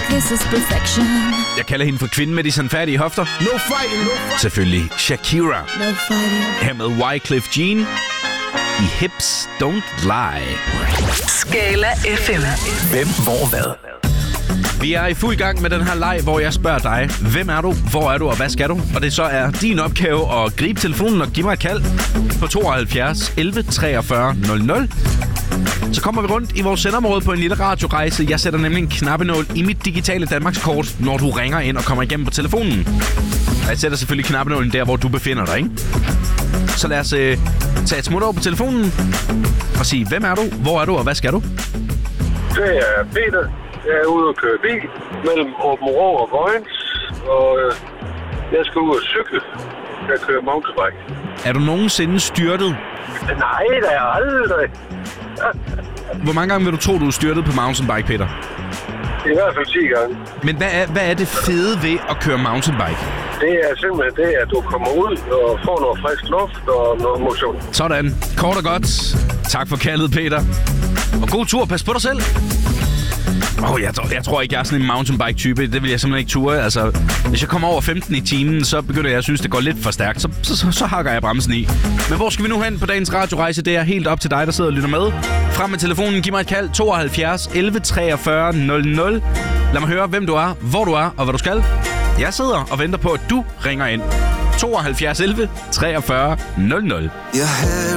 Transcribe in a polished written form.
this is perfection. Jeg kalder hende for kvinden med de sandfærdige hofter. No fighting, no fighting. Selvfølgelig Shakira. No fighting. Her med Wyclef Jean i Hips Don't Lie. Skala FM. Hvem, hvor, hvad? Vi er i fuld gang med den her leg, hvor jeg spørger dig, hvem er du, hvor er du og hvad skal du? Og det så er din opgave at gribe telefonen og give mig et kald på 72 11 43 00. Så kommer vi rundt i vores sendområde på en lille radiorejse. Jeg sætter nemlig en knappenål i mit digitale Danmarkskort, når du ringer ind og kommer igennem på telefonen. Og jeg sætter selvfølgelig knappenålen der, hvor du befinder dig, ikke? Så lad os tage et smut over på telefonen og sige, hvem er du, hvor er du og hvad skal du? Det er Peter. Jeg er ude og køre bil mellem Aabenraa og Vojens, og jeg skal ud og cykle. Jeg kører mountainbike. Er du nogensinde styrtet? Nej, det er aldrig. Hvor mange gange vil du tro, du er styrtet på mountainbike, Peter? I hvert fald 10 gange. Men hvad er det fede ved at køre mountainbike? Det er simpelthen det, at du kommer ud og får noget frisk luft og noget motion. Sådan. Kort og godt. Tak for kaldet, Peter. Og god tur. Pas på dig selv. Jeg tror ikke, jeg er sådan en mountainbike-type. Det vil jeg simpelthen ikke ture. Altså, hvis jeg kommer over 15 i timen, så begynder jeg at synes, det går lidt for stærkt. Så hakker jeg bremsen i. Men hvor skal vi nu hen på dagens radiorejse? Det er helt op til dig, der sidder og lytter med. Frem med telefonen. Giv mig et kald. 72 11 43 00. Lad mig høre, hvem du er, hvor du er og hvad du skal. Jeg sidder og venter på, at du ringer ind. 72 11 43 00. Jeg havde